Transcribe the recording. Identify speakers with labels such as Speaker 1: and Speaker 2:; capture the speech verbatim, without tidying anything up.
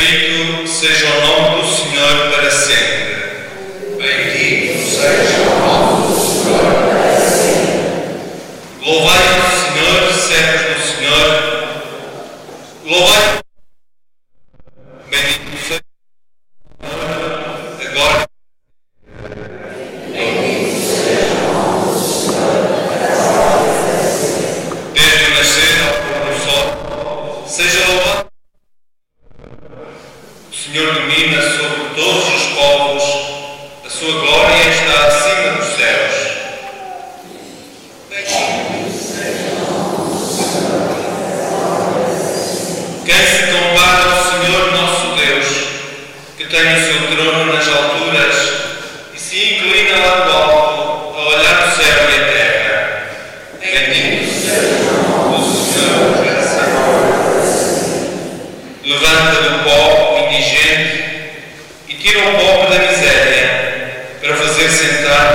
Speaker 1: Bendito seja o nome do Senhor para sempre. Bendito seja o nome do Senhor para sempre. Louvai o Senhor, servos do Senhor. Louvai. Bendito seja o Senhor, agora. Bendito seja o nome do Senhor para sempre. Desde o nascer ao pôr do sol, seja louvado. O Senhor domina sobre todos os povos, a sua glória está acima dos céus. Quem se compara ao Senhor nosso Deus, que tem o seu trono nas alturas e se inclina lá do alto a olhar o céu e a terra. Bendito seja o nome do Senhor para sempre. Levanta do pó o indigente e tira o pobre da miséria para fazer sentar